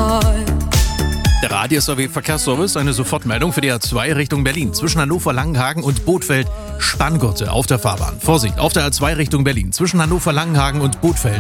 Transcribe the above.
Der Radio-SW-Verkehrsservice, eine Sofortmeldung für die A2 Richtung Berlin. Zwischen Hannover-Langenhagen und Bothfeld Spanngurte auf der Fahrbahn. Vorsicht, auf der A2 Richtung Berlin. Zwischen Hannover-Langenhagen und Bothfeld